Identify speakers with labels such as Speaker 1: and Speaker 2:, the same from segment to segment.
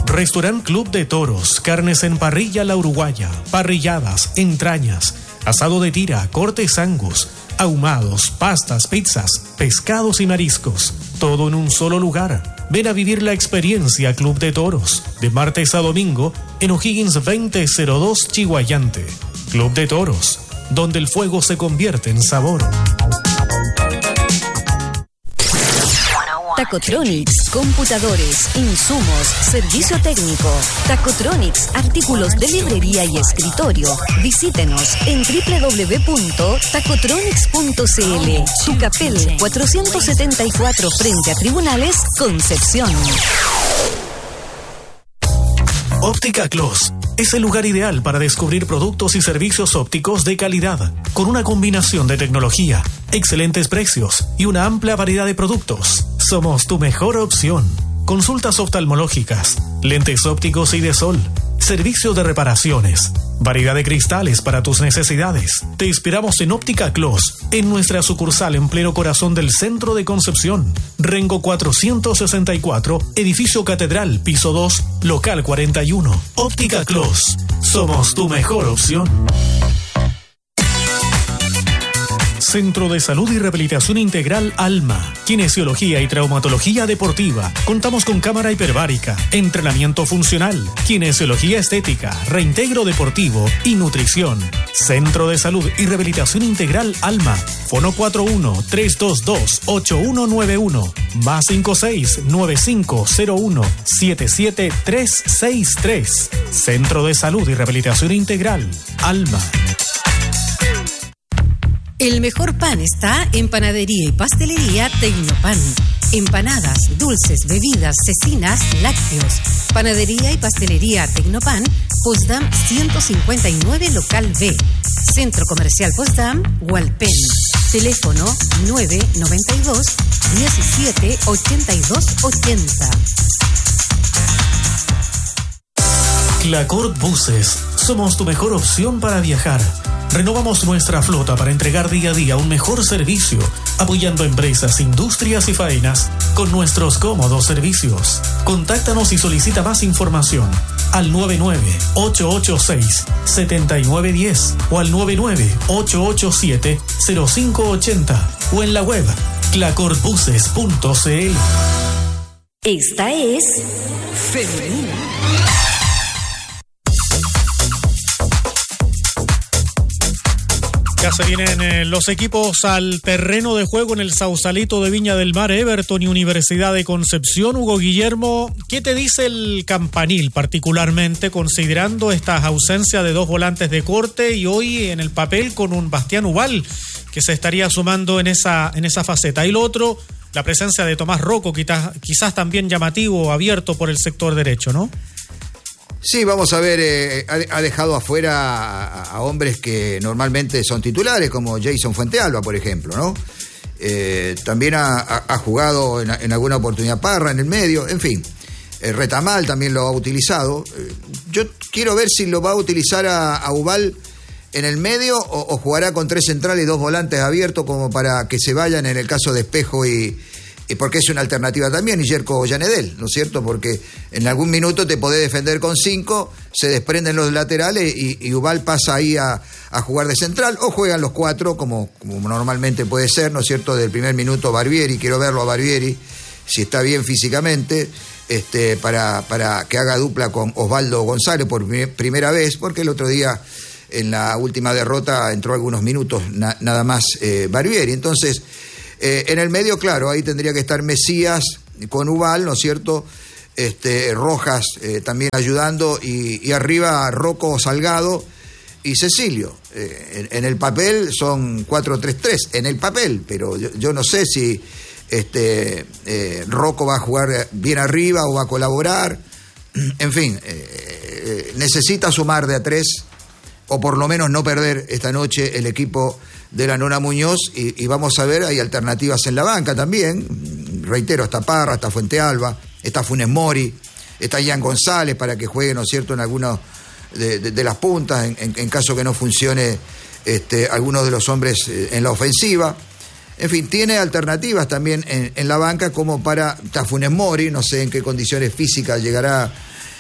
Speaker 1: Restaurant Club de Toros, carnes en parrilla La Uruguaya, parrilladas, entrañas, asado de tira, cortes Angus, ahumados, pastas, pizzas, pescados y mariscos. Todo en un solo lugar. Ven a vivir la experiencia Club de Toros, de martes a domingo, en O'Higgins 2002 Chihuayante. Club de Toros, donde el fuego se convierte en sabor.
Speaker 2: Tacotronics, computadores, insumos, servicio técnico. Tacotronics, artículos de librería y escritorio. Visítenos en www.tacotronics.cl. Tucapel 474 frente a Tribunales, Concepción.
Speaker 1: Óptica Clos es el lugar ideal para descubrir productos y servicios ópticos de calidad, con una combinación de tecnología, excelentes precios y una amplia variedad de productos. Somos tu mejor opción. Consultas oftalmológicas, lentes ópticos y de sol, servicio de reparaciones, variedad de cristales para tus necesidades. Te esperamos en Óptica Clos, en nuestra sucursal en pleno corazón del centro de Concepción. Rengo 464, edificio Catedral, piso 2, local 41. Óptica Clos, somos tu mejor opción. Centro de Salud y Rehabilitación Integral Alma, kinesiología y traumatología deportiva. Contamos con cámara hiperbárica, entrenamiento funcional, kinesiología estética, reintegro deportivo y nutrición. Centro de Salud y Rehabilitación Integral Alma. Fono 41-322-8191, más 56-9501-77363. Centro de Salud y Rehabilitación Integral Alma.
Speaker 3: El mejor pan está en Panadería y Pastelería Tecnopan. Empanadas, dulces, bebidas, cecinas, lácteos. Panadería y Pastelería Tecnopan, Potsdam 159, local B. Centro Comercial Potsdam, Hualpén. Teléfono 992 17 82 80.
Speaker 1: Clacort Buses. Somos tu mejor opción para viajar. Renovamos nuestra flota para entregar día a día un mejor servicio, apoyando empresas, industrias y faenas con nuestros cómodos servicios. Contáctanos y solicita más información al 99-886-7910 o al 99-887-0580 o en la web clacortbuses.cl.
Speaker 2: Esta es Femenina.
Speaker 1: Ya se vienen los equipos al terreno de juego en el Sausalito de Viña del Mar, Everton y Universidad de Concepción. Hugo Guillermo, ¿qué te dice el campanil particularmente considerando estas ausencias de dos volantes de corte y hoy en el papel con un Bastián Ubal que se estaría sumando en esa faceta? Y lo otro, la presencia de Tomás Rocco, quizás también llamativo, abierto por el sector derecho, ¿no?
Speaker 4: Sí, vamos a ver, ha dejado afuera a hombres que normalmente son titulares, como Jason Fuentealba, por ejemplo, ¿no? También ha jugado en alguna oportunidad Parra en el medio, en fin. Retamal también lo ha utilizado. Yo quiero ver si lo va a utilizar a Ubal en el medio o jugará con tres centrales y dos volantes abiertos como para que se vayan en el caso de Espejo y porque es una alternativa también, y Yerko Llanedel, ¿no es cierto? Porque en algún minuto te podés defender con 5, se desprenden los laterales y Ubal pasa ahí a jugar de central, o juegan los 4, como normalmente puede ser, ¿no es cierto? Del primer minuto Barbieri, quiero verlo a Barbieri, si está bien físicamente, para que haga dupla con Osvaldo González por primera vez, porque el otro día en la última derrota entró algunos minutos nada más Barbieri. Entonces, en el medio, claro, ahí tendría que estar Mesías con Ubal, ¿no es cierto? Rojas también ayudando y arriba Rocco, Salgado y Cecilio. En el papel son 4-3-3, en el papel, pero yo no sé si Rocco va a jugar bien arriba o va a colaborar. En fin, necesita sumar de a 3 o por lo menos no perder esta noche el equipo de la Nona Muñoz y vamos a ver, hay alternativas en la banca también, reitero, está Parra, está Fuentealba, está Funes Mori, está Ian González para que juegue, ¿no es cierto?, en algunos de las puntas, en caso que no funcione alguno de los hombres en la ofensiva. En fin, tiene alternativas también en la banca como está Funes Mori, no sé en qué condiciones físicas llegará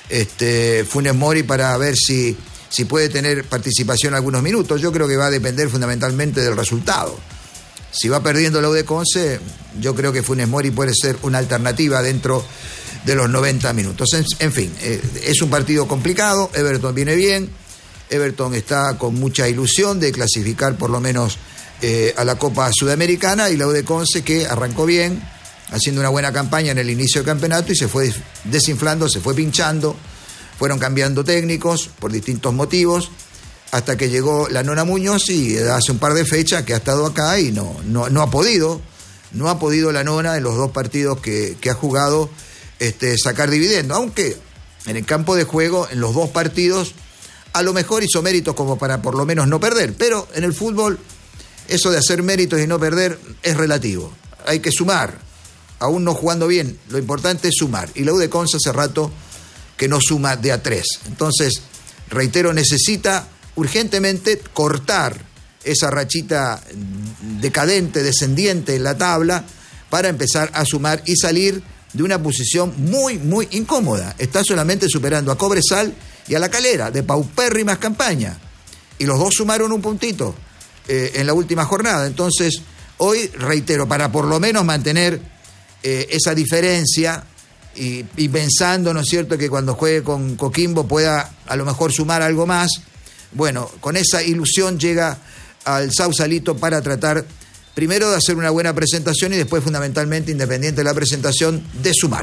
Speaker 4: Funes Mori para ver si puede tener participación algunos minutos. Yo creo que va a depender fundamentalmente del resultado. Si va perdiendo la U de Conce, yo creo que Funes Mori puede ser una alternativa dentro de los 90 minutos. En fin, es un partido complicado. Everton viene bien. Everton está con mucha ilusión de clasificar por lo menos a la Copa Sudamericana, y la U de Conce, que arrancó bien, haciendo una buena campaña en el inicio del campeonato y se fue desinflando, se fue pinchando, fueron cambiando técnicos por distintos motivos, hasta que llegó la Nona Muñoz, y hace un par de fechas que ha estado acá y no ha podido la Nona en los 2 partidos que ha jugado sacar dividendo, aunque en el campo de juego, en los 2 partidos, a lo mejor hizo méritos como para por lo menos no perder, pero en el fútbol eso de hacer méritos y no perder es relativo, hay que sumar, aún no jugando bien, lo importante es sumar, y la U de Conce hace rato que no suma de a 3, entonces, reitero, necesita urgentemente cortar esa rachita decadente, descendiente en la tabla, para empezar a sumar y salir de una posición muy, muy incómoda. Está solamente superando a Cobresal y a La Calera, de paupérrimas campañas, y los 2 sumaron un puntito en la última jornada. Entonces, hoy, reitero, para por lo menos mantener esa diferencia y pensando, ¿no es cierto?, que cuando juegue con Coquimbo pueda a lo mejor sumar algo más. Bueno, con esa ilusión llega al Sausalito para tratar primero de hacer una buena presentación y después, fundamentalmente, independiente de la presentación, de sumar.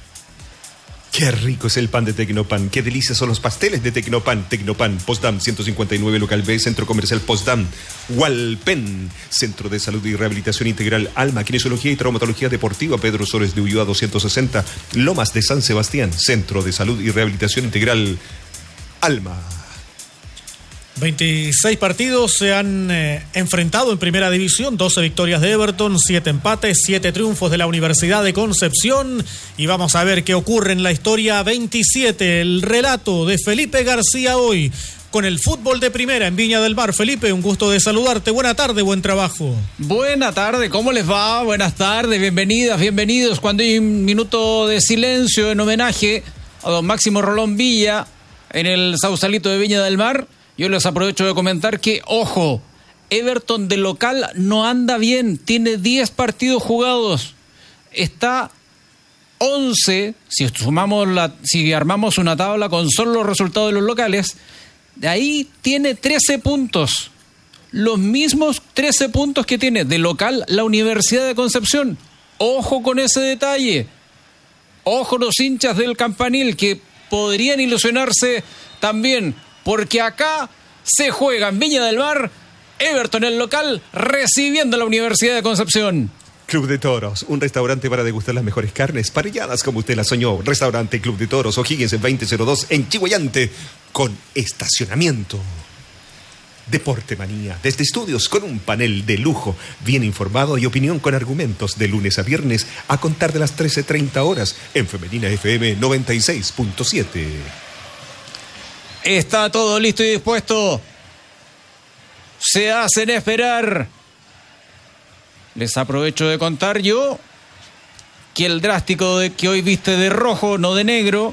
Speaker 5: Qué rico es el pan de Tecnopan, qué delicias son los pasteles de Tecnopan. Tecnopan, Potsdam 159, local B, Centro Comercial Potsdam. Hualpen, Centro de Salud y Rehabilitación Integral Alma, Kinesiología y Traumatología Deportiva, Pedro Soles de Ulloa 260, Lomas de San Sebastián, Centro de Salud y Rehabilitación Integral Alma.
Speaker 1: 26 partidos se han enfrentado en Primera División, 12 victorias de Everton, 7 empates, 7 triunfos de la Universidad de Concepción, y vamos a ver qué ocurre en la historia 27, el relato de Felipe García hoy con el fútbol de primera en Viña del Mar. Felipe, un gusto de saludarte, buena tarde, buen trabajo.
Speaker 6: Buena tarde, ¿cómo les va? Buenas tardes, bienvenidas, bienvenidos. Cuando hay un minuto de silencio en homenaje a don Máximo Rolón Villa en el Sausalito de Viña del Mar, yo les aprovecho de comentar que, ojo, Everton de local no anda bien, tiene 10 partidos jugados, está 11, si armamos una tabla con solo los resultados de los locales, de ahí tiene 13 puntos, los mismos 13 puntos que tiene de local la Universidad de Concepción. Ojo con ese detalle, ojo los hinchas del Campanil que podrían ilusionarse también, porque acá se juega en Viña del Mar, Everton el local recibiendo a la Universidad de Concepción.
Speaker 5: Club de Toros, un restaurante para degustar las mejores carnes, parrilladas como usted las soñó. Restaurante Club de Toros, O'Higgins en 2002 en Chihuayante, con estacionamiento. Deporte Manía, desde estudios con un panel de lujo, bien informado y opinión con argumentos, de lunes a viernes a contar de las 13:30 horas en Femenina FM 96.7.
Speaker 6: Está todo listo y dispuesto. Se hacen esperar. Les aprovecho de contar yo que el drástico de que hoy viste de rojo, no de negro,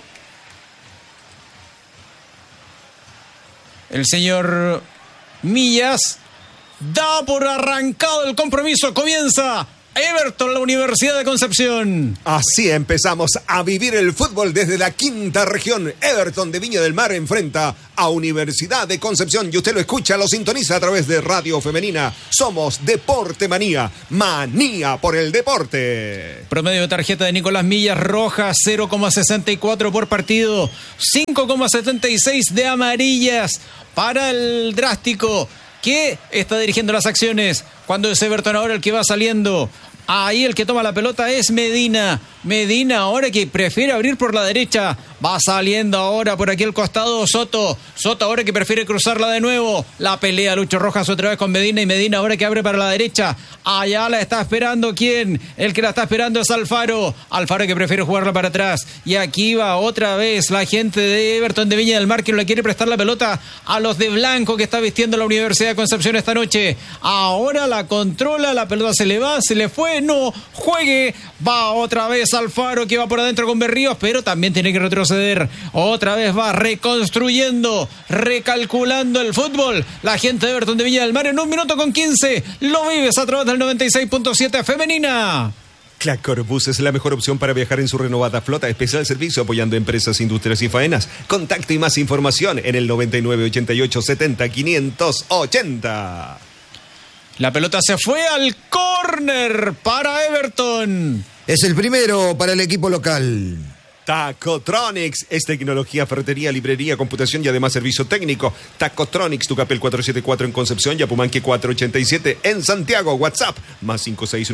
Speaker 6: el señor Millas, da por arrancado el compromiso. Comienza Everton, la Universidad de Concepción.
Speaker 5: Así empezamos a vivir el fútbol desde la quinta región. Everton de Viña del Mar enfrenta a Universidad de Concepción. Y usted lo escucha, lo sintoniza a través de Radio Femenina. Somos Deporte Manía. Manía por el deporte.
Speaker 6: Promedio de tarjeta de Nicolás Millas roja, 0,64 por partido. 5,76 de amarillas para el drástico, que está dirigiendo las acciones cuando es Everton ahora el que va saliendo. Ahí el que toma la pelota es Medina. Medina ahora que prefiere abrir por la derecha. Va saliendo ahora por aquí al costado Soto. Soto ahora que prefiere cruzarla de nuevo. La pelea Lucho Rojas otra vez con Medina. Y Medina ahora que abre para la derecha. Allá la está esperando. ¿Quién? El que la está esperando es Alfaro. Alfaro que prefiere jugarla para atrás. Y aquí va otra vez la gente de Everton de Viña del Mar, que no le quiere prestar la pelota a los de blanco que está vistiendo la Universidad de Concepción esta noche. Ahora la controla. La pelota se le va, se le fue. No juegue. Va otra vez Alfaro que va por adentro con Berríos, pero también tiene que retroceder. Otra vez va reconstruyendo, recalculando el fútbol. La gente de Everton de Viña del Mar en 1 minuto con 15. Lo vives a través del 96.7 femenina.
Speaker 5: Clacorbus es la mejor opción para viajar en su renovada flota. Especial servicio apoyando empresas, industrias y faenas. Contacto y más información en el 99 88 70 580.
Speaker 6: La pelota se fue al córner para Everton.
Speaker 4: Es el primero para el equipo local.
Speaker 5: Tacotronics es tecnología, ferretería, librería, computación y además servicio técnico. Tacotronics, Tucapel 474 en Concepción, Yapumanque 487 en Santiago. WhatsApp más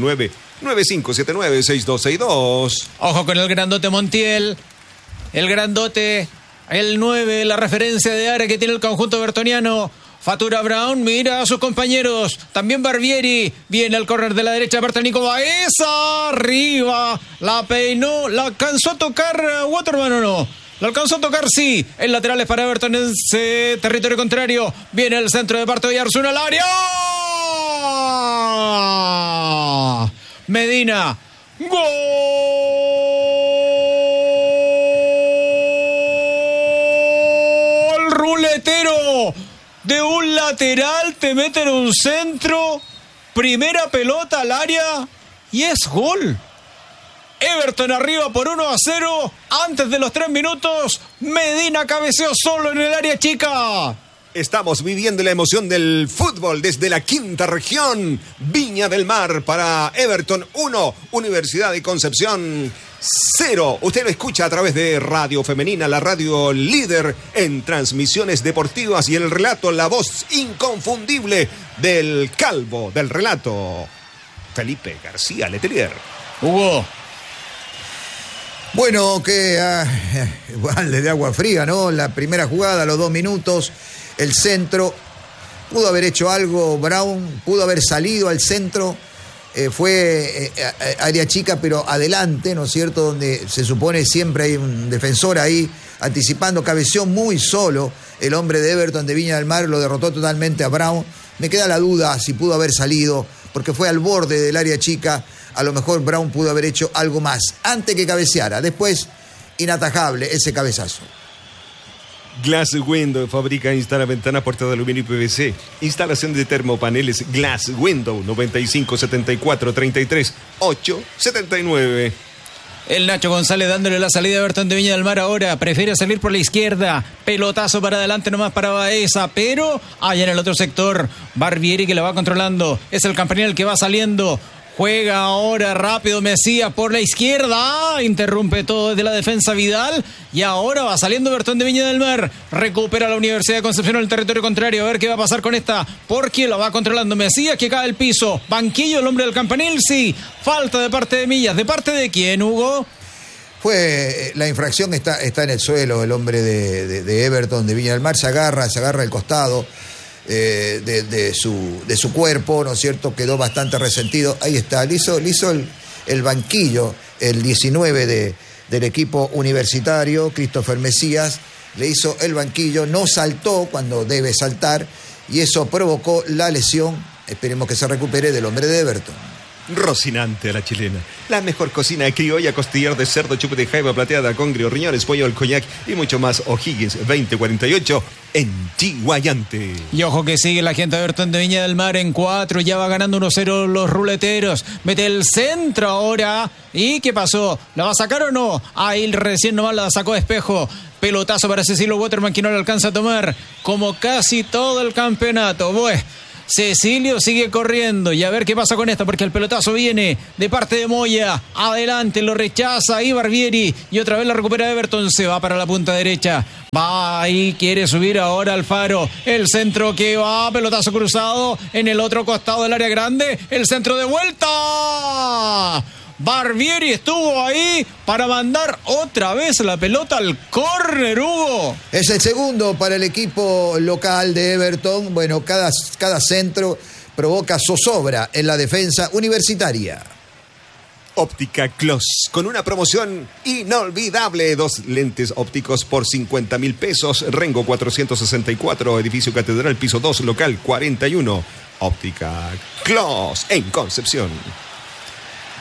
Speaker 5: 569-9579-6262.
Speaker 6: Ojo con el grandote Montiel. El grandote, el 9, la referencia de área que tiene el conjunto bertoniano. Fatura Brown, mira a sus compañeros. También Barbieri. Viene al córner de la derecha. Berta Nico Baeza. Arriba. La peinó. ¿La alcanzó a tocar Waterman o no? ¿La alcanzó a tocar? Sí. El lateral es para Everton en ese territorio contrario. Viene el centro de parte de Oyarzún al área. Medina. ¡Gol! Ruletero. De un lateral te meten un centro, primera pelota al área y es gol. Everton arriba por 1-0 antes de los 3 minutos. Medina cabeceó solo en el área chica.
Speaker 5: Estamos viviendo la emoción del fútbol desde la quinta región. Viña del Mar para Everton 1, Universidad de Concepción 0. Usted lo escucha a través de Radio Femenina, la radio líder en transmisiones deportivas y el relato, la voz inconfundible del calvo del relato, Felipe García Letelier.
Speaker 6: Hugo.
Speaker 4: Bueno, que balde de agua fría, ¿no? La primera jugada, a los 2 minutos, el centro. Pudo haber hecho algo Brown, pudo haber salido al centro. Fue área chica, pero adelante, ¿no es cierto? Donde se supone siempre hay un defensor ahí anticipando. Cabeció muy solo el hombre de Everton de Viña del Mar, lo derrotó totalmente a Brown. Me queda la duda si pudo haber salido, porque fue al borde del área chica. A lo mejor Brown pudo haber hecho algo más antes que cabeceara. Después, inatajable ese cabezazo.
Speaker 5: Glass Window fabrica e instala ventanas, puertas de aluminio y PVC. Instalación de termopaneles Glass Window 95 74 33 8 79.
Speaker 6: El Nacho González dándole la salida a Everton de Viña del Mar ahora. Prefiere salir por la izquierda. Pelotazo para adelante nomás para Baeza. Pero allá en el otro sector, Barbieri que la va controlando. Es el Campanil el que va saliendo. Juega ahora rápido Mesías por la izquierda. Interrumpe todo desde la defensa Vidal. Y ahora va saliendo Everton de Viña del Mar. Recupera la Universidad de Concepción en el territorio contrario. A ver qué va a pasar con esta. Porque la va controlando Mesías que cae al piso. Banquillo el hombre del Campanil. Sí. Falta de parte de Millas. ¿De parte de quién, Hugo?
Speaker 4: Fue la infracción, está en el suelo. El hombre de Everton de Viña del Mar se agarra el costado de su cuerpo, ¿no es cierto? Quedó bastante resentido. Ahí está, le hizo el banquillo, el 19 del equipo universitario, Christopher Mesías, le hizo el banquillo, no saltó cuando debe saltar y eso provocó la lesión. Esperemos que se recupere del hombre de Everton.
Speaker 5: Rocinante a la chilena. La mejor cocina criolla, costillar de cerdo, chupe de jaiba plateada, congrio, riñones, pollo al coñac y mucho más. O'Higgins 2048 en Chiguayante.
Speaker 6: Y ojo que sigue la gente de Everton de Viña del Mar en 4. Ya va ganando 1-0 los ruleteros. Mete el centro ahora. ¿Y qué pasó? ¿La va a sacar o no? Ahí recién nomás la sacó de Espejo. Pelotazo para Cecilio Waterman que no le alcanza a tomar. Como casi todo el campeonato. Bueno. Cecilio sigue corriendo y a ver qué pasa con esto porque el pelotazo viene de parte de Moya, adelante, lo rechaza ahí Barbieri y otra vez la recupera Everton, se va para la punta derecha, va ahí, quiere subir ahora Alfaro, el centro que va, pelotazo cruzado en el otro costado del área grande, el centro de vuelta. Barbieri estuvo ahí para mandar otra vez la pelota al córner, Hugo.
Speaker 4: Es el segundo para el equipo local de Everton. Bueno, cada centro provoca zozobra en la defensa universitaria.
Speaker 5: Óptica Clos, con una promoción inolvidable. 2 lentes ópticos por 50.000 pesos. Rengo 464, edificio Catedral, piso 2, local 41. Óptica Clos en Concepción.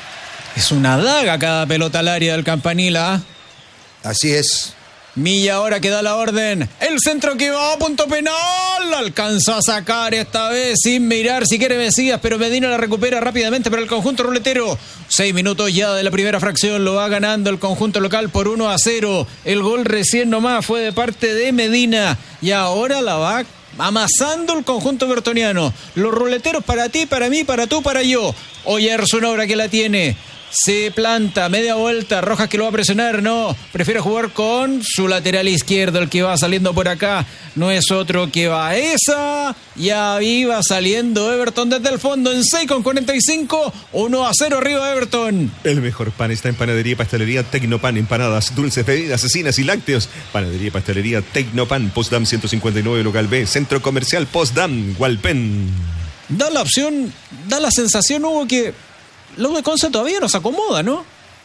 Speaker 6: Es una daga cada pelota al área del Campanil, ¿ah?
Speaker 4: Así es.
Speaker 6: Milla ahora que da la orden. El centro que va a punto penal. Alcanzó a sacar esta vez sin mirar si quiere Mesías, pero Medina la recupera rápidamente para el conjunto ruletero. 6 minutos ya de la primera fracción. Lo va ganando el conjunto local por 1-0. El gol recién nomás fue de parte de Medina. Y ahora la va amasando el conjunto bertoniano. Los ruleteros para ti, para mí, para tú, para yo. Oyarzún ahora que la tiene. Se planta, media vuelta, Rojas que lo va a presionar, no, prefiere jugar con su lateral izquierdo, el que va saliendo por acá, no es otro que Baeza, y ahí va saliendo Everton desde el fondo en 6:45, 1-0 arriba Everton.
Speaker 5: El mejor pan está en Panadería y Pastelería Tecnopan, empanadas, dulces, bebidas, cecinas y lácteos. Panadería y Pastelería Tecnopan, Postdam 159, local B, Centro Comercial Postdam, Hualpén.
Speaker 6: Da la opción, da la sensación, Hugo, que la U de Conce todavía nos acomoda, ¿no?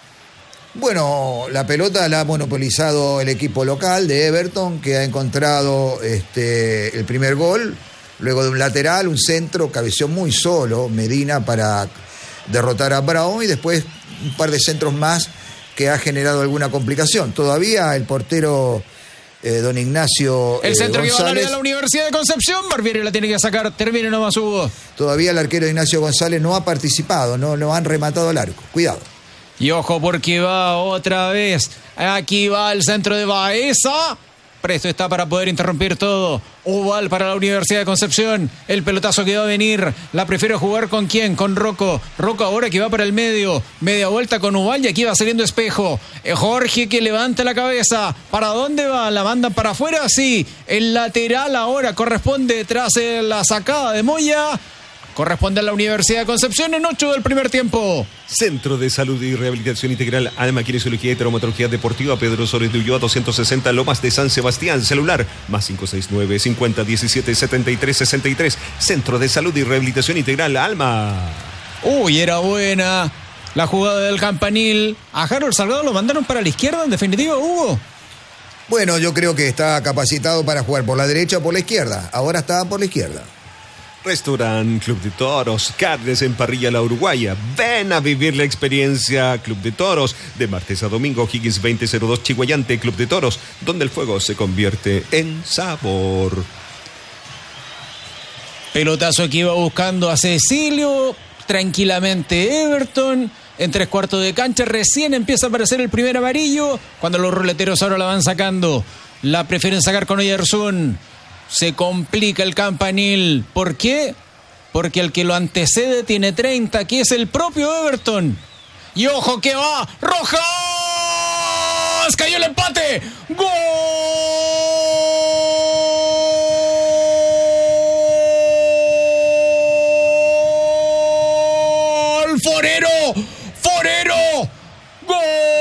Speaker 4: Bueno, la pelota la ha monopolizado el equipo local de Everton, que ha encontrado el primer gol, luego de un lateral, un centro, cabeció muy solo Medina para derrotar a Brown, y después un par de centros más que ha generado alguna complicación. Todavía el portero don Ignacio
Speaker 6: el centro
Speaker 4: González,
Speaker 6: que va a darle a la Universidad de Concepción, Barbieri la tiene que sacar, termine nomás, Hugo.
Speaker 4: Todavía el arquero Ignacio González no ha participado, no han rematado al arco, cuidado.
Speaker 6: Y ojo porque va otra vez, aquí va el centro de Baeza, presto está para poder interrumpir todo. Ubal para la Universidad de Concepción, el pelotazo que va a venir, la prefiero jugar ¿con quién? Con Rocco ahora que va para el medio, media vuelta con Ubal y aquí va saliendo Espejo. Jorge que levanta la cabeza, ¿para dónde va? ¿La mandan para afuera? Sí, el lateral ahora corresponde tras la sacada de Moya. Corresponde a la Universidad de Concepción en 8 del primer tiempo.
Speaker 5: Centro de Salud y Rehabilitación Integral, Alma, Kinesiología y Traumatología Deportiva, Pedro Soles de Ulloa 260, Lomas de San Sebastián. Celular más 569-5017-7363. Centro de Salud y Rehabilitación Integral, Alma.
Speaker 6: Uy, era buena la jugada del Campanil. A Harold Salgado lo mandaron para la izquierda, en definitiva, Hugo.
Speaker 4: Bueno, yo creo que está capacitado para jugar por la derecha o por la izquierda. Ahora está por la izquierda.
Speaker 5: Restaurant Club de Toros, carnes en parrilla La Uruguaya. Ven a vivir la experiencia Club de Toros. De martes a domingo, Higgins 2002, Chihuayante, Club de Toros, donde el fuego se convierte en sabor.
Speaker 6: Pelotazo que iba buscando a Cecilio. Tranquilamente Everton. En 3/4 de cancha recién empieza a aparecer el primer amarillo. Cuando los ruleteros ahora la van sacando. La prefieren sacar con Oyarzún. Se complica el Campanil. ¿Por qué? Porque el que lo antecede tiene 30, que es el propio Everton. Y ojo que va. ¡Rojas! ¡Cayó el empate! ¡Gol! ¡Forero! ¡Forero! ¡Gol!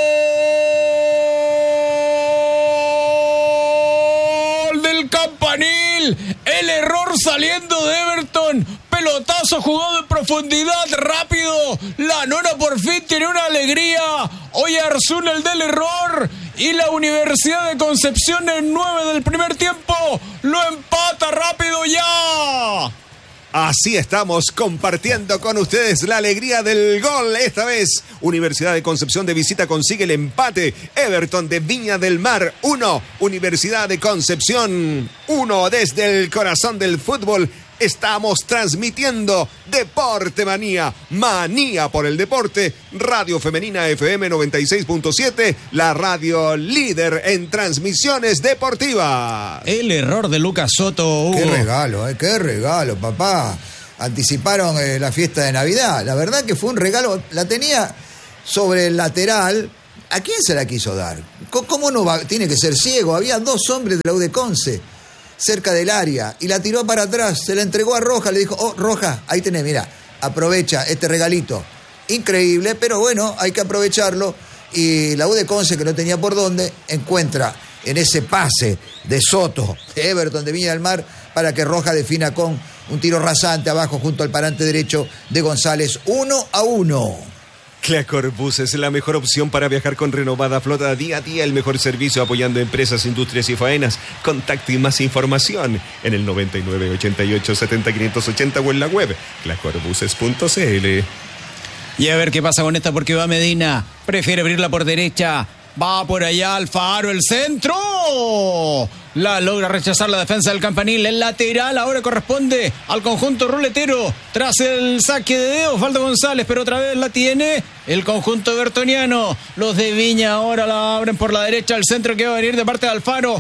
Speaker 6: El error saliendo de Everton. Pelotazo jugado en profundidad, rápido. La nona por fin tiene una alegría. Oyarzún el del error. Y la Universidad de Concepción en 9 del primer tiempo lo empata rápido ya.
Speaker 5: Así estamos compartiendo con ustedes la alegría del gol. Esta vez, Universidad de Concepción de visita consigue el empate. Everton de Viña del Mar 1, Universidad de Concepción 1. Desde el corazón del fútbol estamos transmitiendo Deporte Manía, manía por el deporte. Radio Femenina FM 96.7, la radio líder en transmisiones deportivas.
Speaker 6: El error de Lucas Soto, Hugo.
Speaker 4: Qué regalo, papá. Anticiparon la fiesta de Navidad. La verdad que fue un regalo. La tenía sobre el lateral. ¿A quién se la quiso dar? ¿Cómo no va? Tiene que ser ciego. Había 2 hombres de la U de Conce cerca del área y la tiró para atrás, se la entregó a Rojas, le dijo: oh, Rojas, ahí tenés, mira, aprovecha este regalito. Increíble, pero bueno, hay que aprovecharlo. Y la U de Conce, que no tenía por dónde, encuentra en ese pase de Soto, de Everton de Viña del Mar, para que Rojas defina con un tiro rasante abajo junto al parante derecho de González. 1-1.
Speaker 5: Clacorbus es la mejor opción para viajar con renovada flota día a día, el mejor servicio apoyando empresas, industrias y faenas. Contacto y más información en el 99 88 70 580 o en la web clacorbuses.cl.
Speaker 6: Y a ver qué pasa con esta porque va Medina. Prefiere abrirla por derecha. Va por allá Alfaro, el centro. La logra rechazar la defensa del Campanil. El lateral ahora corresponde al conjunto ruletero. Tras el saque de Osvaldo González, pero otra vez la tiene el conjunto evertoniano. Los de Viña ahora la abren por la derecha. El centro que va a venir de parte de Alfaro.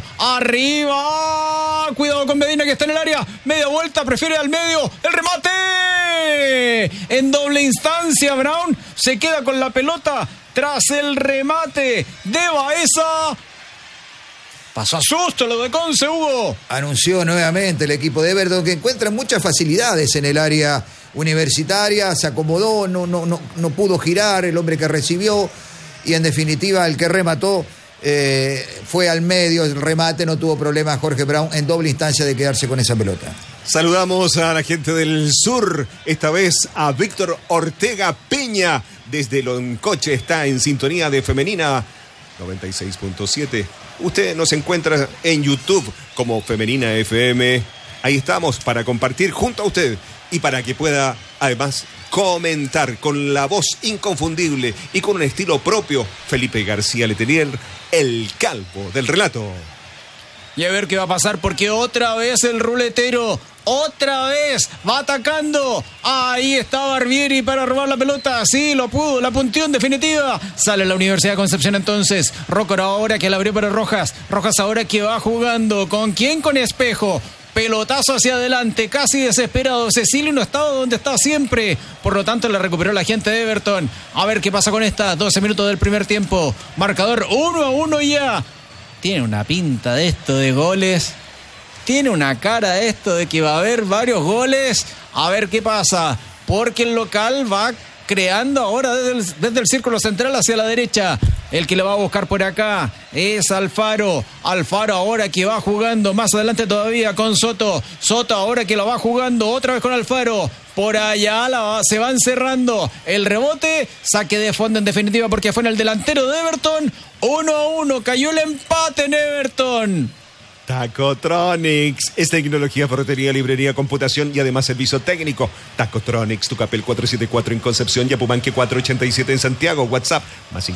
Speaker 6: Arriba. Cuidado con Medina que está en el área. Media vuelta, prefiere al medio. El remate. En doble instancia, Brown se queda con la pelota. Tras el remate de Baeza. Pasó a susto lo de Conce, Hugo.
Speaker 4: Anunció nuevamente el equipo de Everton que encuentra muchas facilidades en el área universitaria. Se acomodó, no pudo girar el hombre que recibió. Y en definitiva el que remató fue al medio. El remate, no tuvo problema Jorge Brown en doble instancia de quedarse con esa pelota.
Speaker 5: Saludamos a la gente del sur, esta vez a Víctor Ortega Peña. Desde Loncoche está en sintonía de Femenina 96.7. Usted nos encuentra en YouTube como Femenina FM. Ahí estamos para compartir junto a usted y para que pueda además comentar con la voz inconfundible y con un estilo propio. Felipe García Letelier, el calvo del relato.
Speaker 6: Y a ver qué va a pasar porque otra vez el ruletero, otra vez va atacando. Ahí está Barbieri para robar la pelota. Sí, lo pudo, la punteó en definitiva. Sale la Universidad de Concepción entonces. Rócora ahora que la abrió para Rojas. Rojas ahora que va jugando. ¿Con quién? Con Espejo. Pelotazo hacia adelante, casi desesperado. Cecilio no estaba donde está siempre. Por lo tanto, la recuperó la gente de Everton. A ver qué pasa con esta. 12 minutos del primer tiempo. Marcador 1-1 ya. Tiene una pinta de esto de goles. Tiene una cara de esto de que va a haber varios goles. A ver qué pasa. Porque el local va creando ahora desde el círculo central hacia la derecha. El que lo va a buscar por acá es Alfaro. Alfaro ahora que va jugando más adelante todavía con Soto. Soto ahora que lo va jugando otra vez con Alfaro. Por allá se van cerrando el rebote. Saque de fondo en definitiva porque fue en el delantero de Everton. 1-1. Cayó el empate en Everton.
Speaker 5: Tacotronics es tecnología, ferretería, librería, computación y además servicio técnico. Tacotronics, Tucapel 474 en Concepción, Yapumanque 487 en Santiago. WhatsApp más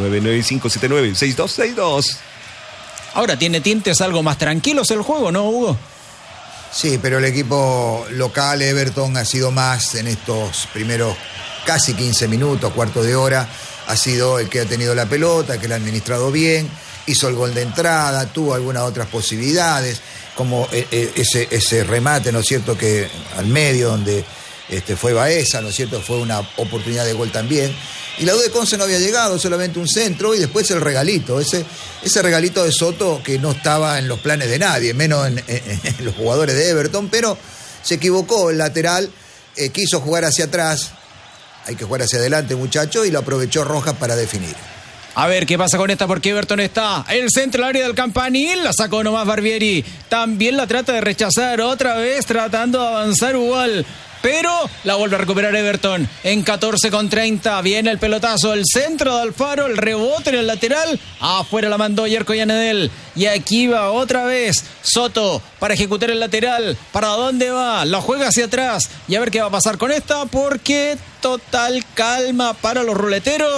Speaker 5: 569-9579-6262.
Speaker 6: Ahora tiene tintes algo más tranquilos el juego, ¿no, Hugo?
Speaker 4: Sí, pero el equipo local, Everton, ha sido más en estos primeros casi 15 minutos, cuarto de hora. Ha sido el que ha tenido la pelota, que la ha administrado bien. Hizo el gol de entrada, tuvo algunas otras posibilidades, como ese remate, ¿no es cierto?, que al medio, donde fue Baeza, ¿no es cierto?, fue una oportunidad de gol también. Y la U de Conce no había llegado, solamente un centro, y después el regalito, ese regalito de Soto que no estaba en los planes de nadie, menos en los jugadores de Everton, pero se equivocó el lateral, quiso jugar hacia atrás, hay que jugar hacia adelante, muchacho, y lo aprovechó Rojas para definir.
Speaker 6: A ver qué pasa con esta porque Everton está el centro del área del Campanil. La sacó nomás Barbieri. También la trata de rechazar otra vez tratando de avanzar igual. Pero la vuelve a recuperar Everton en 14:30. Viene el pelotazo, el centro de Alfaro, el rebote en el lateral. Afuera la mandó Yerko Yanedel. Y aquí va otra vez Soto para ejecutar el lateral. ¿Para dónde va? La juega hacia atrás. Y a ver qué va a pasar con esta porque total calma para los ruleteros.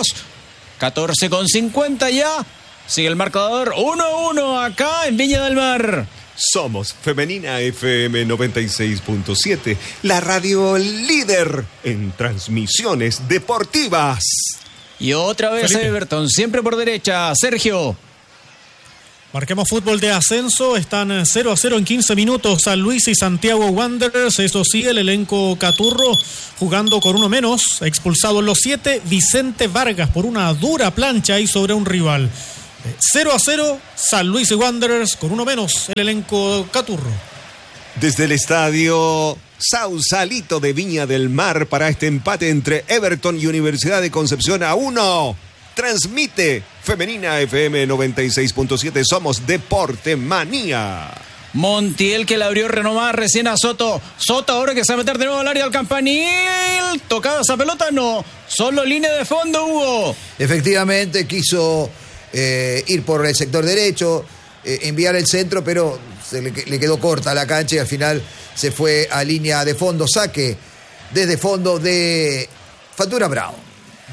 Speaker 6: 14:50 ya. Sigue el marcador 1-1 acá en Viña del Mar.
Speaker 5: Somos Femenina FM 96.7, la radio líder en transmisiones deportivas.
Speaker 6: Y otra vez Felipe. Everton, siempre por derecha. Sergio.
Speaker 1: Marquemos fútbol de ascenso, están 0-0 en 15 minutos San Luis y Santiago Wanderers. Eso sí, el elenco Caturro jugando con uno menos, expulsado en los 7, Vicente Vargas por una dura plancha ahí sobre un rival. 0-0, San Luis y Wanderers con uno menos, el elenco Caturro.
Speaker 5: Desde el estadio Sausalito de Viña del Mar para este empate entre Everton y Universidad de Concepción a 1. Transmite Femenina FM 96.7. Somos Deporte Manía.
Speaker 6: Montiel que la abrió renomada recién a Soto. Soto ahora que se va a meter de nuevo al área del Campanil. Tocada esa pelota, no. Solo línea de fondo, Hugo.
Speaker 4: Efectivamente quiso ir por el sector derecho, enviar el centro, pero le quedó corta la cancha y al final se fue a línea de fondo. Saque desde fondo de Fatura Brown.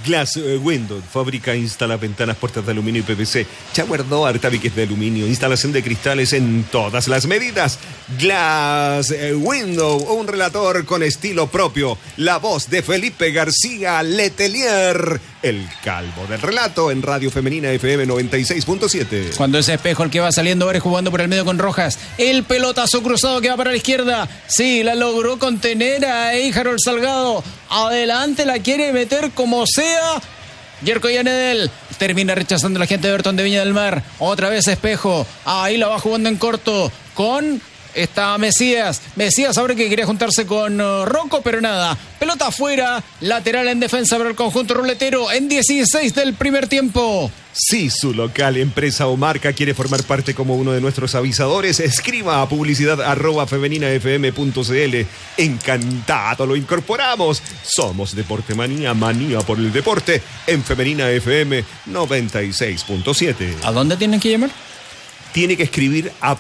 Speaker 5: Glass Window, fábrica instala ventanas, puertas de aluminio y PVC. Shower door, tabiques de aluminio, instalación de cristales en todas las medidas. Glass Window, un relator con estilo propio. La voz de Felipe García Letelier, el calvo del relato en Radio Femenina FM 96.7.
Speaker 6: Cuando ese Espejo el que va saliendo ahora jugando por el medio con Rojas. El pelotazo cruzado que va para la izquierda. Sí, la logró contener a Harold Salgado. Adelante, la quiere meter como sea. Yerko Yanedel termina rechazando la gente de Everton de Viña del Mar. Otra vez Espejo. Ahí la va jugando en corto con... Está Mesías ahora que quería juntarse con Rocco, pero nada. Pelota afuera, lateral en defensa para el conjunto ruletero en 16 del primer tiempo.
Speaker 5: Si su local, empresa o marca quiere formar parte como uno de nuestros avisadores, escriba a publicidad@femeninafm.cl. Encantado, lo incorporamos. Somos Deporte Manía, manía por el deporte en Femenina FM 96.7.
Speaker 6: ¿A dónde tienen que llamar?
Speaker 5: Tiene que escribir a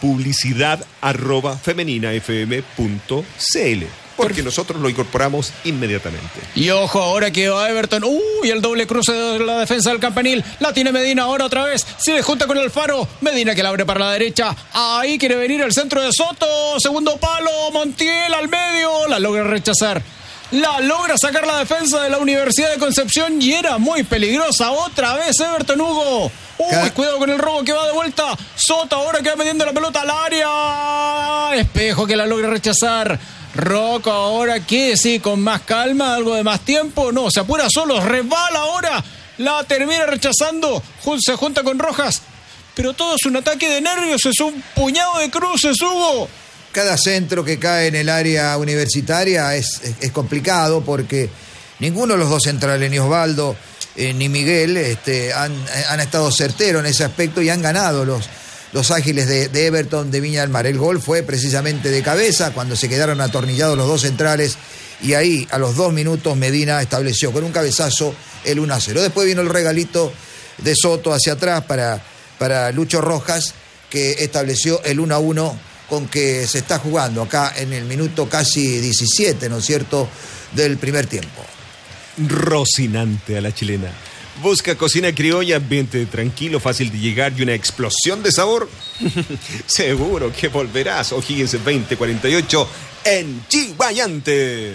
Speaker 5: publicidad@femeninafm.cl, porque nosotros lo incorporamos inmediatamente.
Speaker 6: Y ojo ahora que va Everton. Y el doble cruce de la defensa del Campanil. La tiene Medina ahora otra vez. Se le junta con Alfaro. Medina que la abre para la derecha. Ahí quiere venir el centro de Soto. Segundo palo. Montiel al medio. La logra rechazar. La logra sacar la defensa de la Universidad de Concepción y era muy peligrosa. Otra vez Everton, Hugo. Cuidado con el robo que va de vuelta. Soto ahora que va metiendo la pelota al área. Espejo que la logra rechazar. Rocco ahora que sí, con más calma, algo de más tiempo. No, se apura solo, resbala ahora. La termina rechazando. Se junta con Rojas. Pero todo es un ataque de nervios, es un puñado de cruces, Hugo.
Speaker 4: Cada centro que cae en el área universitaria es complicado porque ninguno de los dos centrales, ni Osvaldo ni Miguel, han estado certeros en ese aspecto y han ganado los ágiles de Everton de Viña del Mar. El gol fue precisamente de cabeza cuando se quedaron atornillados los dos centrales y ahí a los 2 minutos Medina estableció con un cabezazo el 1-0. Después vino el regalito de Soto hacia atrás para Lucho Rojas, que estableció el 1-1 con que se está jugando acá en el minuto casi 17, ¿no es cierto?, del primer tiempo.
Speaker 5: Rocinante a la chilena. Busca cocina criolla, ambiente tranquilo, fácil de llegar y una explosión de sabor. Seguro que volverás. O'Higgins 2048 en Chiguayante.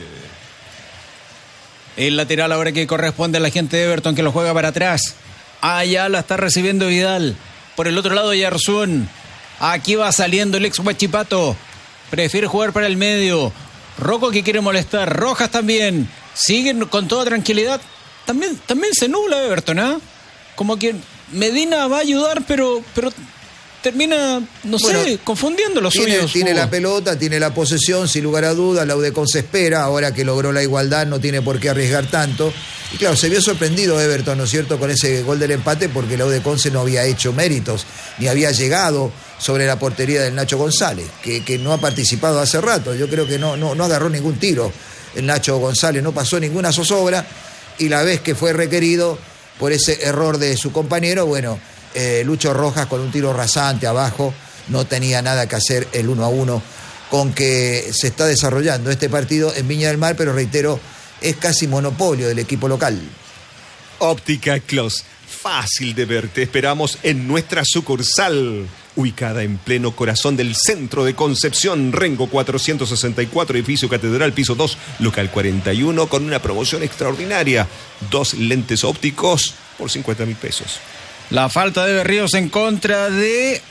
Speaker 6: El lateral ahora que corresponde a la gente de Everton que lo juega para atrás. Allá la está recibiendo Vidal. Por el otro lado Yarzún. Aquí va saliendo el ex Huachipato. Prefiere jugar para el medio. Rocco que quiere molestar. Rojas también. Siguen con toda tranquilidad. También se nubla Everton, ¿ah? Como que Medina va a ayudar, pero termina, confundiendo los suyos.
Speaker 4: Tiene la pelota, tiene la posesión, sin lugar a dudas. La UDECON se espera. Ahora que logró la igualdad, no tiene por qué arriesgar tanto. Y claro, se vio sorprendido Everton, ¿no es cierto?, con ese gol del empate, porque la UDECON no había hecho méritos, ni había llegado sobre la portería del Nacho González, que no ha participado hace rato. Yo creo que no agarró ningún tiro el Nacho González, no pasó ninguna zozobra, y la vez que fue requerido por ese error de su compañero, Lucho Rojas con un tiro rasante abajo, no tenía nada que hacer el 1-1 con que se está desarrollando este partido en Viña del Mar, pero reitero, es casi monopolio del equipo local.
Speaker 5: Óptica Clos, fácil de ver, te esperamos en nuestra sucursal, ubicada en pleno corazón del centro de Concepción, Rengo 464, edificio Catedral, piso 2, local 41, con una promoción extraordinaria, 2 lentes ópticos por 50.000 pesos.
Speaker 6: La falta de Berríos en contra de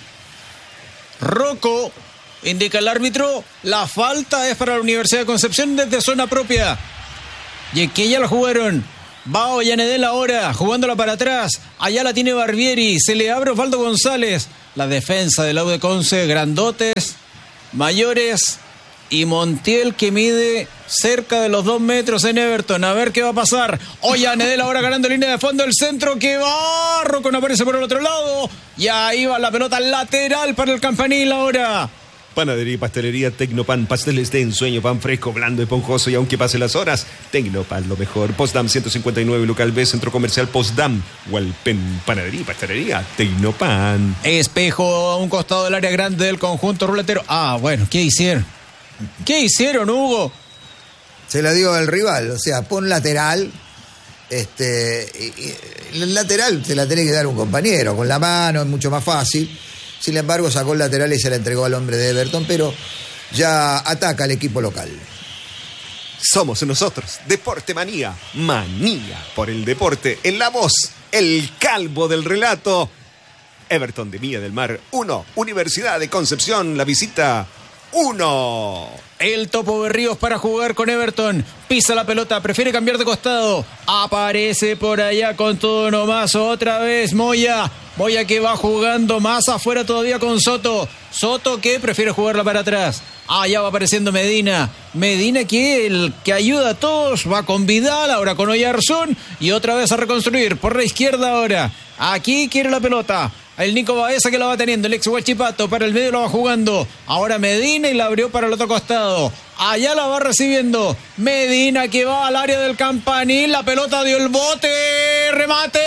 Speaker 6: Rocco, indica el árbitro. La falta es para la Universidad de Concepción desde zona propia. Y es que ya la jugaron. Va Ollanedel ahora, jugándola para atrás. Allá la tiene Barbieri, se le abre Osvaldo González. La defensa del U de Conce, grandotes, mayores. Y Montiel que mide cerca de los 2 metros en Everton. A ver qué va a pasar. Ollanedel ahora ganando línea de fondo. El centro que va. Rocco no aparece por el otro lado. Y ahí va la pelota lateral para el Campanil ahora.
Speaker 5: Panadería y pastelería Tecnopan, pasteles de ensueño, pan fresco, blando, esponjoso y aunque pasen las horas, Tecnopan lo mejor. Postdam 159, local B, Centro Comercial Postdam, Hualpén, panadería y pastelería Tecnopan.
Speaker 6: Espejo a un costado del área grande del conjunto ruletero. Bueno, ¿qué hicieron? ¿Qué hicieron, Hugo?
Speaker 4: Se la dio al rival, o sea, pon lateral Y el lateral se la tiene que dar un compañero, con la mano es mucho más fácil. Sin embargo, sacó el lateral y se la entregó al hombre de Everton, pero ya ataca al equipo local.
Speaker 5: Somos nosotros, Deporte Manía, manía por el deporte. En la voz, el calvo del relato, Everton de Viña del Mar 1, Universidad de Concepción, la visita 1.
Speaker 6: El Topo Berríos para jugar con Everton. Pisa la pelota, prefiere cambiar de costado. Aparece por allá con todo nomás. Otra vez Moya. Moya que va jugando más afuera todavía con Soto. Soto que prefiere jugarla para atrás. Ya va apareciendo Medina. Medina el que ayuda a todos. Va con Vidal, ahora con Oyarzún. Y otra vez a reconstruir. Por la izquierda ahora. Aquí quiere la pelota. El Nico Baeza que la va teniendo, el ex Huachipato, para el medio lo va jugando. Ahora Medina y la abrió para el otro costado. Allá la va recibiendo Medina que va al área del Campanil. La pelota dio el bote. ¡Remate!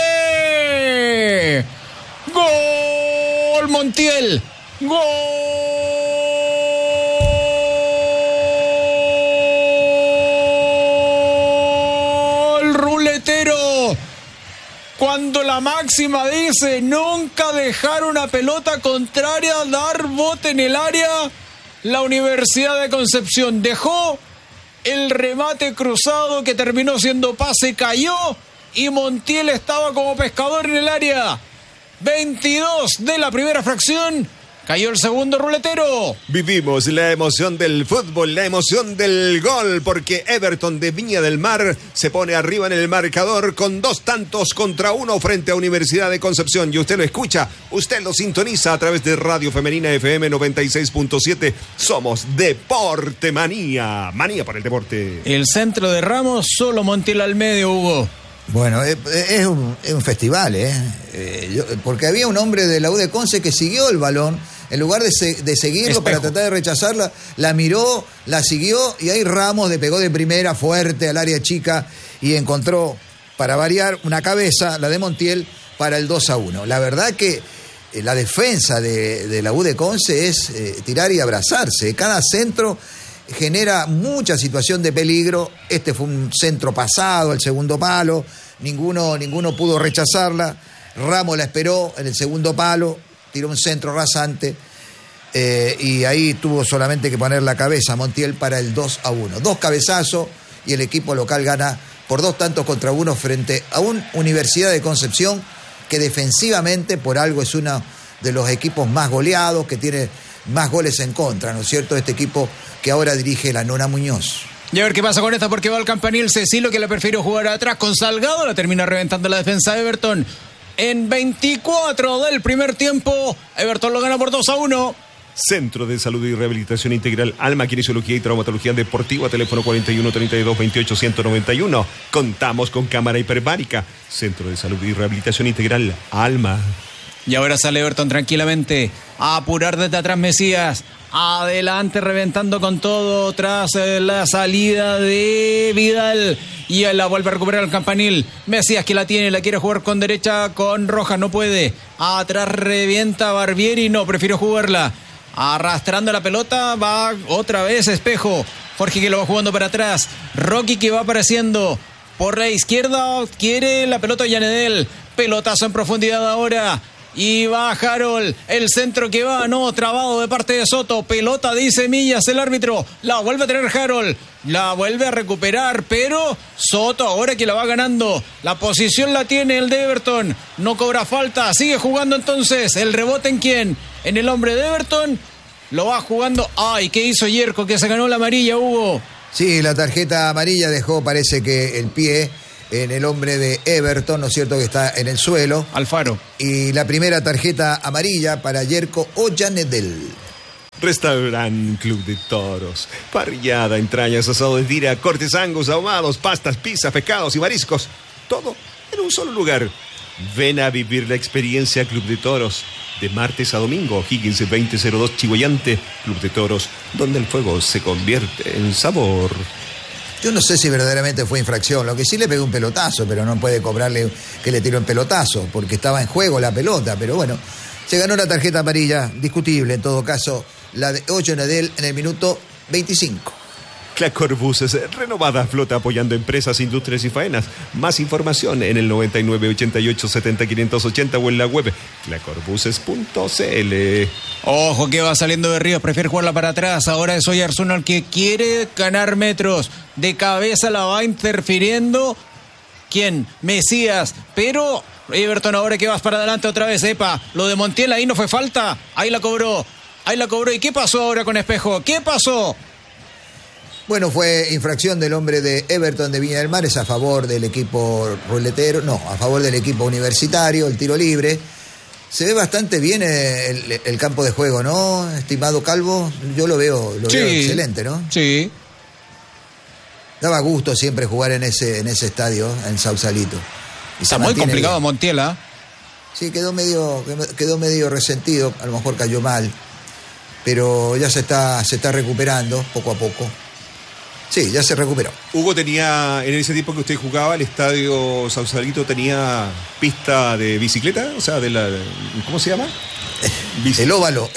Speaker 6: ¡Gol! Montiel. ¡Gol! ¡Ruletero! Cuando la máxima dice nunca dejar una pelota contraria, dar bote en el área, la Universidad de Concepción dejó el remate cruzado que terminó siendo pase, cayó y Montiel estaba como pescador en el área. 22 de la primera fracción. Cayó el segundo ruletero.
Speaker 5: Vivimos la emoción del fútbol, la emoción del gol, porque Everton de Viña del Mar se pone arriba en el marcador con 2-1 frente a Universidad de Concepción. Y usted lo escucha, usted lo sintoniza a través de Radio Femenina FM 96.7. Somos Deporte Manía, manía por el deporte.
Speaker 6: El centro de Ramos, solo Montiel al medio, Hugo.
Speaker 4: Bueno, es un festival, porque había un hombre de la U de Conce que siguió el balón, en lugar de seguirlo
Speaker 6: Espejo.
Speaker 4: para tratar de rechazarla, la miró, la siguió y ahí Ramos le pegó de primera fuerte al área chica y encontró, para variar, una cabeza, la de Montiel, para el 2-1. La verdad que la defensa de la U de Conce es tirar y abrazarse. Cada centro genera mucha situación de peligro. Este fue un centro pasado al segundo palo, ninguno pudo rechazarla. Ramos la esperó en el segundo palo, tiró un centro rasante y ahí tuvo solamente que poner la cabeza Montiel para el 2-1. 2 cabezazos y el equipo local gana por 2-1 frente a una Universidad de Concepción que defensivamente por algo es uno de los equipos más goleados, que tiene más goles en contra, ¿no es cierto? Este equipo que ahora dirige la Nona Muñoz.
Speaker 6: Y a ver qué pasa con esta, porque va el Campanil. Cecilio que la prefirió jugar atrás con Salgado, la termina reventando la defensa de Everton. En 24 del primer tiempo, Everton lo gana por 2-1.
Speaker 5: Centro de Salud y Rehabilitación Integral Alma, Kinesiología y Traumatología Deportiva, teléfono 41 32 28 191. Contamos con cámara hiperbárica. Centro de Salud y Rehabilitación Integral Alma.
Speaker 6: Y ahora sale Everton tranquilamente a apurar desde atrás Mesías. Adelante reventando con todo tras la salida de Vidal. Y él la vuelve a recuperar el Campanil. Mesías que la tiene, la quiere jugar con derecha, con Rojas, no puede. Atrás revienta Barbieri, no, prefiero jugarla. Arrastrando la pelota, va otra vez Espejo. Jorge que lo va jugando para atrás. Rocky que va apareciendo por la izquierda, quiere la pelota Yanedel. Pelotazo en profundidad ahora. Y va Harold, el centro que va, no, trabado de parte de Soto. Pelota, dice Millas, el árbitro. La vuelve a tener Harold, la vuelve a recuperar, pero Soto ahora que la va ganando. La posición la tiene el de Everton, no cobra falta, sigue jugando entonces. ¿El rebote en quién? En el hombre de Everton, lo va jugando. Ay, ¿qué hizo Yerko? Que se ganó la amarilla, Hugo.
Speaker 4: Sí, la tarjeta amarilla dejó, parece que el pie en el hombre de Everton, ¿no es cierto?, que está en el suelo.
Speaker 6: Alfaro.
Speaker 4: Y la primera tarjeta amarilla para Yerko Ollanedel.
Speaker 5: Restaurant Club de Toros. Parrillada, entrañas, asado de tira, cortes angus, ahumados, pastas, pizzas, pescados y mariscos. Todo en un solo lugar. Ven a vivir la experiencia Club de Toros. De martes a domingo, Higgins 2002 Chihuayante. Club de Toros, donde el fuego se convierte en sabor.
Speaker 4: Yo no sé si verdaderamente fue infracción, lo que sí le pegó un pelotazo, pero no puede cobrarle que le tiró un pelotazo, porque estaba en juego la pelota, pero bueno, se ganó la tarjeta amarilla, discutible en todo caso, la de Ollanedel en el minuto 25.
Speaker 5: Clacor Buses, renovada flota apoyando empresas, industrias y faenas. Más información en el 99 88 70 580 o en la web clacorbuses.cl.
Speaker 6: Ojo que va saliendo de Ríos, prefiere jugarla para atrás. Ahora es Oyarzún el que quiere ganar metros. De cabeza la va interfiriendo. ¿Quién? Mesías. Pero Everton ahora que vas para adelante otra vez. Epa, lo de Montiel ahí no fue falta. Ahí la cobró. ¿Y qué pasó ahora con Espejo? ¿Qué pasó?
Speaker 4: Bueno, fue infracción del hombre de Everton de Viña del Mar, es a favor del equipo ruletero, no, a favor del equipo universitario, el tiro libre. Se ve bastante bien el campo de juego, ¿no, estimado Calvo? Yo lo veo excelente, ¿no?
Speaker 6: Sí.
Speaker 4: Daba gusto siempre jugar en ese estadio, en Sausalito.
Speaker 6: Está muy complicado Montiel, ¿eh?
Speaker 4: Sí, quedó medio resentido, a lo mejor cayó mal, pero ya se está recuperando poco a poco. Sí, ya se recuperó.
Speaker 5: Hugo tenía, en ese tiempo que usted jugaba, el estadio Sausalito tenía pista de bicicleta, o sea, ¿cómo se llama?
Speaker 4: El óvalo.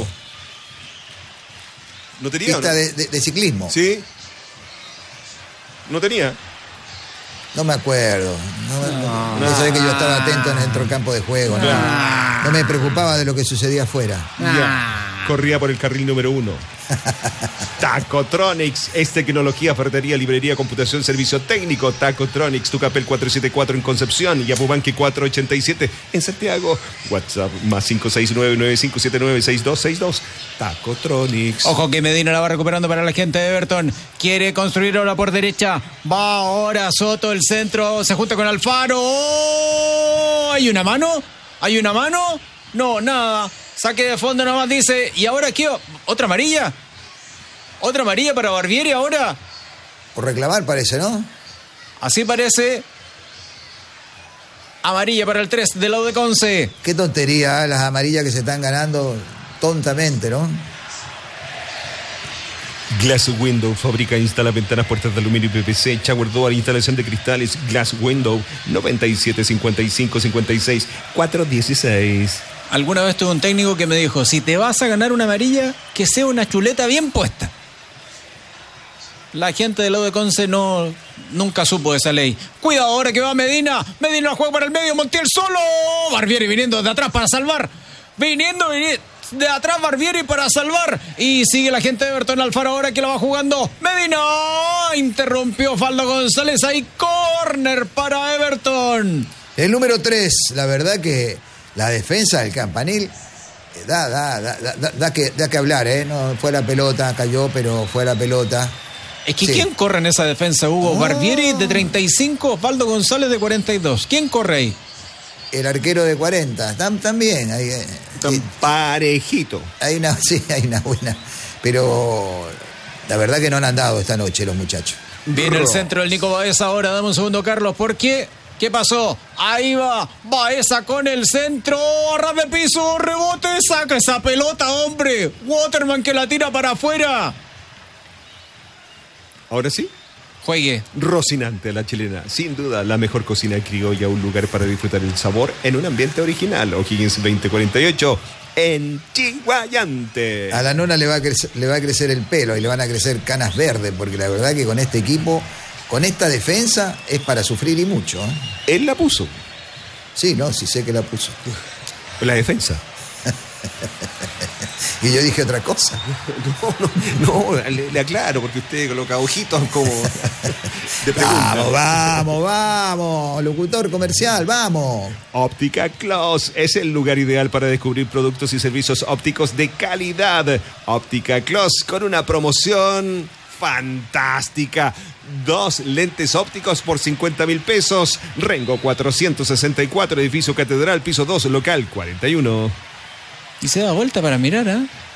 Speaker 5: ¿No tenía?
Speaker 4: Pista
Speaker 5: ¿no?
Speaker 4: de ciclismo.
Speaker 5: Sí. ¿No tenía?
Speaker 4: No me acuerdo. No sabés que yo estaba atento dentro del campo de juego. No me preocupaba de lo que sucedía afuera.
Speaker 5: Corría por el carril número 1. Tacotronics es tecnología, ferretería, librería, computación, servicio técnico. Tacotronics, Tucapel 474 en Concepción y Apubanque 487 en Santiago. WhatsApp más 569-9579-6262. Tacotronics.
Speaker 6: Ojo que Medina la va recuperando para la gente de Everton. Quiere construir ahora por derecha. Va ahora Soto, el centro. Se junta con Alfaro. ¡Oh! ¿Hay una mano? No, nada. Saque de fondo nomás dice. ¿Y ahora qué? ¿Otra amarilla? ¿Otra amarilla para Barbieri ahora?
Speaker 4: Por reclamar parece, ¿no?
Speaker 6: Así parece. Amarilla para el 3 del lado de Conce.
Speaker 4: Qué tontería, las amarillas que se están ganando tontamente, ¿no?
Speaker 5: Glass Window, fabrica e instala ventanas, puertas de aluminio y PVC, shower door, instalación de cristales. Glass Window, 97 55 56 416.
Speaker 6: Alguna vez tuve un técnico que me dijo, si te vas a ganar una amarilla, que sea una chuleta bien puesta. La gente del lado de Conce nunca supo de esa ley. Cuidado ahora que va Medina juega para el medio, Montiel solo. Barbieri viniendo de atrás para salvar. Viniendo de atrás Barbieri para salvar. Y sigue la gente de Everton. Alfaro ahora que la va jugando. Medina interrumpió Faldo González. Ahí córner para Everton.
Speaker 4: El número 3, la verdad que la defensa del Campanil da que hablar, ¿eh? No fue la pelota, cayó, pero fue la pelota.
Speaker 6: Es que sí. ¿Quién corre en esa defensa, Hugo? Barbieri de 35, Osvaldo González de 42. ¿Quién corre ahí?
Speaker 4: El arquero de 40. También.
Speaker 5: Tan parejito.
Speaker 4: Hay una buena. Pero la verdad que no han andado esta noche los muchachos.
Speaker 6: Viene el centro del Nico Baeza ahora. Dame un segundo, Carlos. ¿Por qué? ¿Qué pasó? Ahí va Baeza con el centro, ras de piso, rebote, saca esa pelota, hombre. Waterman que la tira para afuera.
Speaker 5: Ahora sí.
Speaker 6: Juegue.
Speaker 5: Rocinante, la chilena. Sin duda, la mejor cocina criolla, un lugar para disfrutar el sabor en un ambiente original. O'Higgins 2048 en Chiguayante.
Speaker 4: A la nona le va a crecer el pelo y le van a crecer canas verdes, porque la verdad que con este equipo, con esta defensa, es para sufrir y mucho, ¿eh?
Speaker 5: Él la puso.
Speaker 4: Sí, sí sé que la puso.
Speaker 5: La defensa.
Speaker 4: Y yo dije otra cosa.
Speaker 5: No, le aclaro, porque usted coloca ojitos como de pregunta.
Speaker 4: Vamos, locutor comercial, vamos.
Speaker 5: Óptica Clos es el lugar ideal para descubrir productos y servicios ópticos de calidad. Óptica Clos con una promoción fantástica. 2 lentes ópticos por 50.000 pesos. Rengo 464, edificio Catedral, piso 2, local 41.
Speaker 6: Y se da vuelta para mirar, ¿eh?